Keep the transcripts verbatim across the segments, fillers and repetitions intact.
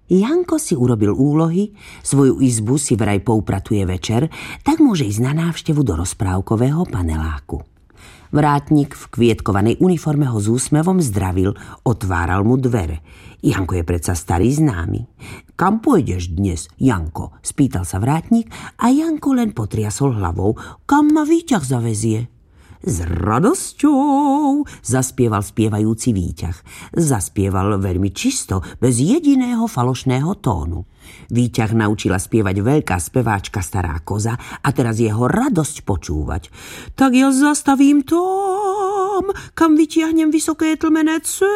Janko si urobil úlohy, svoju izbu si vraj poupratuje večer, tak môže ísť na návštevu do rozprávkového paneláku. Vrátnik v kvietkovanej uniforme ho s úsmevom zdravil, otváral mu dvere. Janko je predsa starý známy. Kam pôjdeš dnes, Janko? Spýtal sa vrátnik a Janko len potriasol hlavou. Kam ma výťah zavezie? S radosťou, zaspieval spievajúci výťah. Zaspieval veľmi čisto, bez jediného falošného tónu. Výťah naučila spievať veľká speváčka Stará koza a teraz jeho radosť počúvať. Tak ja zastavím tam, kam vytiahnem vysoké tlmené C,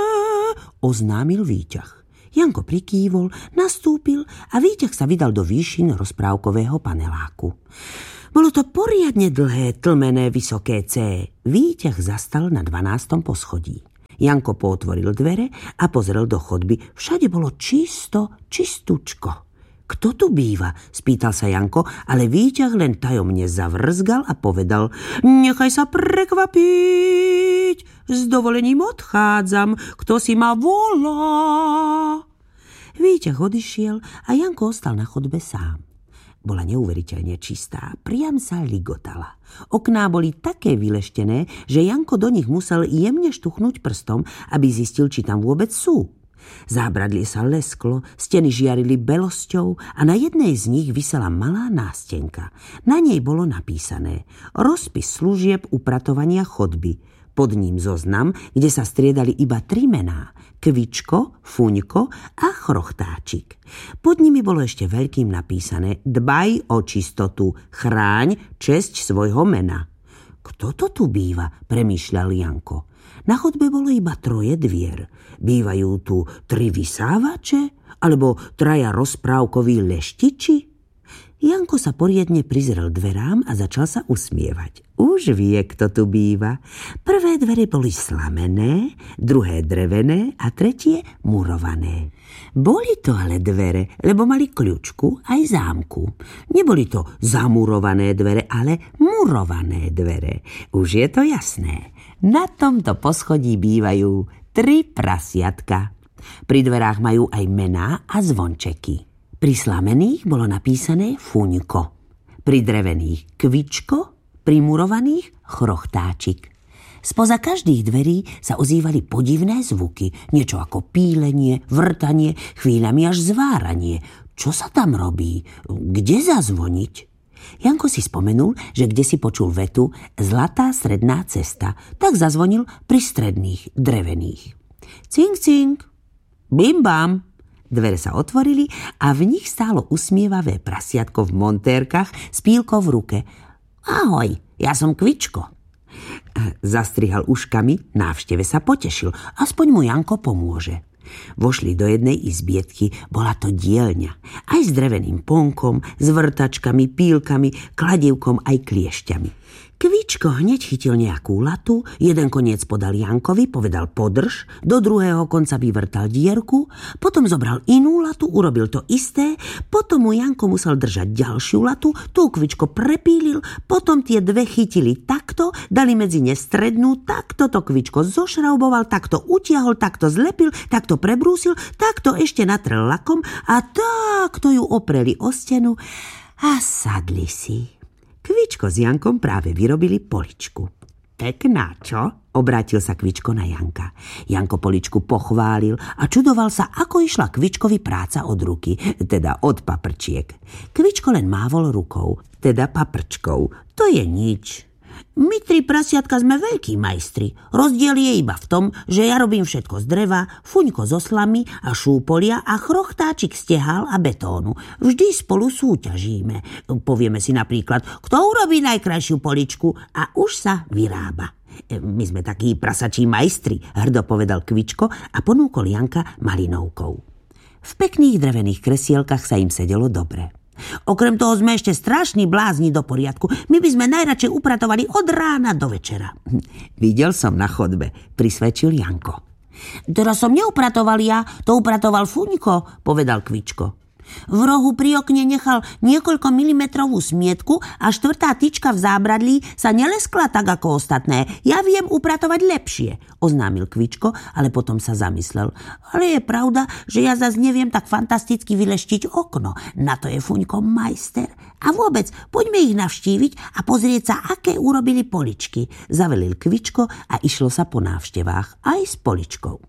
oznámil výťah. Janko prikývol, nastúpil a výťah sa vydal do výšin rozprávkového paneláku. Bolo to poriadne dlhé, tlmené, vysoké C. Výťah zastal na dvanástom poschodí. Janko pootvoril dvere a pozrel do chodby. Všade bolo čisto, čistúčko. Kto tu býva? Spýtal sa Janko, ale výťah len tajomne zavrzgal a povedal: Nechaj sa prekvapiť, s dovolením odchádzam, kto si ma volá. Výťah odišiel a Janko ostal na chodbe sám. Bola neuveriteľne čistá, priam sa ligotala. Okná boli také vyleštené, že Janko do nich musel jemne štuchnúť prstom, aby zistil, či tam vôbec sú. Zábradlie sa lesklo, steny žiarili belosťou a na jednej z nich visela malá nástenka. Na nej bolo napísané: rozpis služieb upratovania chodby. Pod ním zoznam, kde sa striedali iba tri mená: Kvičko, Fuňko a Chrochtáčik. Pod nimi bolo ešte veľkým napísané: dbaj o čistotu, chráň česť svojho mena. Kto to tu býva? Premýšľal Janko. Na chodbe bolo iba troje dvier. Bývajú tu tri vysávače? Alebo traja rozprávkoví leštiči? Janko sa poriadne prizrel dverám a začal sa usmievať. Už vie, kto tu býva. Prvé dvere boli slamené, druhé drevené a tretie murované. Boli to ale dvere, lebo mali kľučku aj zámku. Neboli to zamurované dvere, ale murované dvere. Už je to jasné. Na tomto poschodí bývajú tri prasiatka. Pri dverách majú aj mená a zvončeky. Pri slamených bolo napísané Fuňko, pri drevených Kvičko, pri murovaných Chrochtáčik. Spoza každých dverí sa ozývali podivné zvuky, niečo ako pílenie, vrtanie, chvíľami až zváranie. Čo sa tam robí? Kde zazvoniť? Janko si spomenul, že kde si počul vetu zlatá stredná cesta, tak zazvonil pri stredných, drevených. Cink, cink, bim, bam. Dvere sa otvorili a v nich stálo usmievavé prasiatko v montérkach s pílkou v ruke. Ahoj, ja som Kvičko. Zastrihal uškami, návšteve sa potešil, aspoň mu Janko pomôže. Vošli do jednej izbietky, bola to dielňa, aj s dreveným ponkom, s vrtačkami, pílkami, kladivkom aj kliešťami. Kvičko hneď chytil nejakú latu, jeden koniec podal Jankovi, povedal podrž, do druhého konca vyvrtal dierku, potom zobral inú latu, urobil to isté, potom mu Janko musel držať ďalšiu latu, tú Kvičko prepílil, potom tie dve chytili takto, dali medzi ne strednú, takto to Kvičko zošrauboval, takto utiahol, takto zlepil, takto prebrúsil, takto ešte natrel lakom a takto ju opreli o stenu a sadli si. Kvičko s Jankom práve vyrobili poličku. Pekná, čo? Obrátil sa Kvičko na Janka. Janko poličku pochválil a čudoval sa, ako išla Kvičkovi práca od ruky, teda od paprčiek. Kvičko len mávol rukou, teda paprčkou. To je nič. My tri prasiatka sme veľkí majstri. Rozdiel je iba v tom, že ja robím všetko z dreva, Fuňko zo slamy a šúpolia a Chrochtáčik z tehál a betónu. Vždy spolu súťažíme. Povieme si napríklad, kto urobí najkrajšiu poličku a už sa vyrába. My sme takí prasačí majstri, hrdo povedal Kvičko a ponúkol Janka malinovkou. V pekných drevených kresielkach sa im sedelo dobre. Okrem toho sme ešte strašní blázni do poriadku. My by sme najradšej upratovali od rána do večera. Videl som na chodbe, prisvedčil Janko. Teraz som neupratoval ja, to upratoval Fuňko, povedal Kvičko. V rohu pri okne nechal niekoľko milimetrovú smietku a štvrtá tyčka v zábradlí sa neleskla tak ako ostatné. Ja viem upratovať lepšie, oznámil Kvičko, ale potom sa zamyslel. Ale je pravda, že ja zas neviem tak fantasticky vyleštiť okno. Na to je Fuňko majster. A vôbec, poďme ich navštíviť a pozrieť sa, aké urobili poličky. Zavelil Kvičko a išlo sa po návštevách aj s poličkou.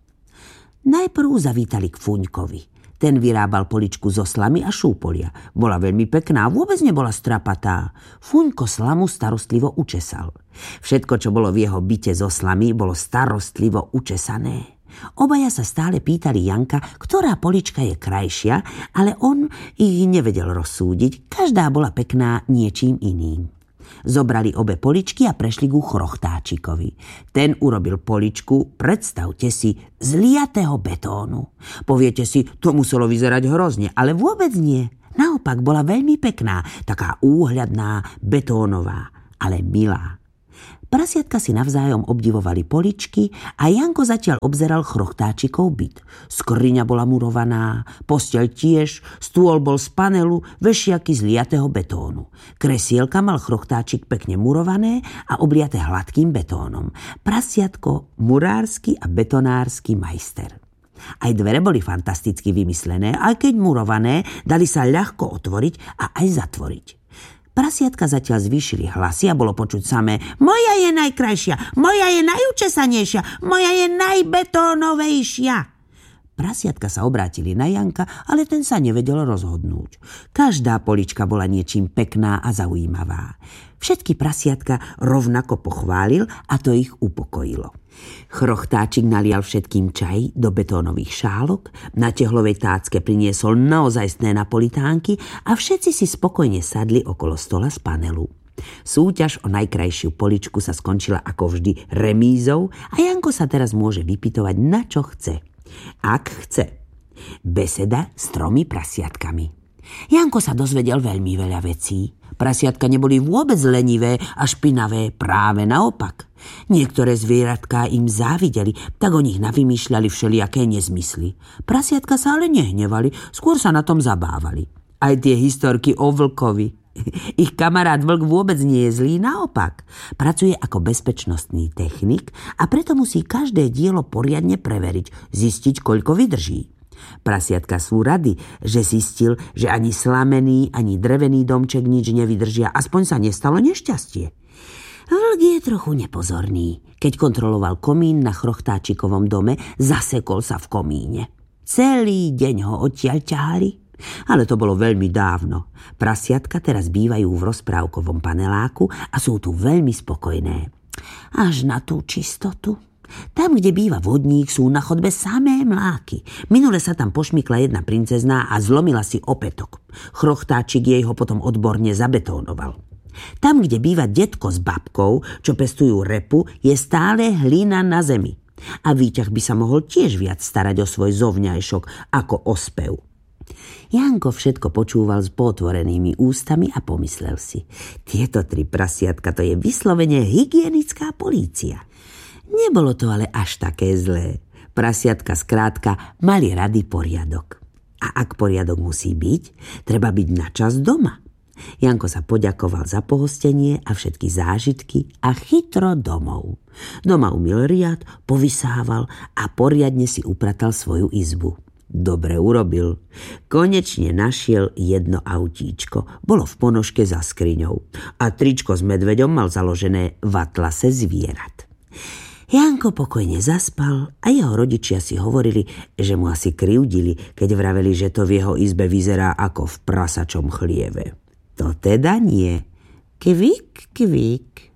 Najprv zavítali k Fuňkovi. Ten vyrábal poličku zo slamy a šúpolia. Bola veľmi pekná, vôbec nebola strapatá. Fuňko slamu starostlivo učesal. Všetko, čo bolo v jeho byte zo slamy, bolo starostlivo učesané. Obaja sa stále pýtali Janka, ktorá polička je krajšia, ale on ich nevedel rozsúdiť. Každá bola pekná niečím iným. Zobrali obe poličky a prešli ku Chrochtáčikovi. Ten urobil poličku, predstavte si, z liatého betónu. Poviete si, to muselo vyzerať hrozne, ale vôbec nie. Naopak bola veľmi pekná, taká úhľadná, betónová, ale milá. Prasiatka si navzájom obdivovali poličky a Janko zatiaľ obzeral Chrochtáčikov byt. Skriňa bola murovaná, posteľ tiež, stôl bol z panelu, vešiaky z liatého betónu. Kresielka mal Chrochtáčik pekne murované a obliaté hladkým betónom. Prasiatko murársky a betonársky majster. Aj dvere boli fantasticky vymyslené, aj keď murované, dali sa ľahko otvoriť a aj zatvoriť. Prasiatka zatiaľ zvýšili hlasy a bolo počuť samé: moja je najkrajšia, moja je najučesanejšia, moja je najbetónovejšia. Prasiatka sa obrátili na Janka, ale ten sa nevedel rozhodnúť. Každá polička bola niečím pekná a zaujímavá. Všetky prasiatka rovnako pochválil a to ich upokojilo. Chrochtáčik nalial všetkým čaj do betónových šálok, na tehlovej tácke priniesol naozajstné napolitánky a všetci si spokojne sadli okolo stola z panelu. Súťaž o najkrajšiu poličku sa skončila ako vždy remízou a Janko sa teraz môže vypytovať, na čo chce. Ak chce. Beseda s tromi prasiatkami. Janko sa dozvedel veľmi veľa vecí. Prasiatka neboli vôbec lenivé a špinavé, práve naopak. Niektoré zvieratká im závideli, tak o nich navymýšľali všelijaké nezmysly. Prasiatka sa ale nehnevali, skôr sa na tom zabávali. Aj tie historky o vlkovi. Ich kamarát vlk vôbec nie je zlý, naopak. Pracuje ako bezpečnostný technik a preto musí každé dielo poriadne preveriť, zistiť, koľko vydrží. Prasiatka sú rady, že zistil, že ani slamený, ani drevený domček nič nevydržia, aspoň sa nestalo nešťastie. Vlk je trochu nepozorný. Keď kontroloval komín na Chrochtáčikovom dome, zasekol sa v komíne. Celý deň ho odtiaľ ťahali. Ale to bolo veľmi dávno. Prasiatka teraz bývajú v rozprávkovom paneláku a sú tu veľmi spokojné. Až na tú čistotu. Tam, kde býva vodník, sú na chodbe samé mláky. Minule sa tam pošmykla jedna princezná a zlomila si opätok. Chrochtáčik jej ho potom odborne zabetónoval. Tam, kde býva detko s babkou, čo pestujú repu, je stále hlina na zemi. A výťah by sa mohol tiež viac starať o svoj zovňajšok ako o spev. Janko všetko počúval s potvorenými ústami a pomyslel si: tieto tri prasiatka, to je vyslovene hygienická polícia. Nebolo to ale až také zlé. Prasiatka skrátka mali rady poriadok. A ak poriadok musí byť, treba byť na čas doma. Janko sa poďakoval za pohostenie a všetky zážitky a chytro domov. Doma umyl riad, povysával a poriadne si upratal svoju izbu. Dobre urobil. Konečne našiel jedno autíčko. Bolo v ponožke za skriňou. A tričko s medveďom mal založené v atlase zvierat. Janko pokojne zaspal a jeho rodičia si hovorili, že mu asi krivdili, keď vraveli, že to v jeho izbe vyzerá ako v prasačom chlieve. To teda nie. Kvik, kvik.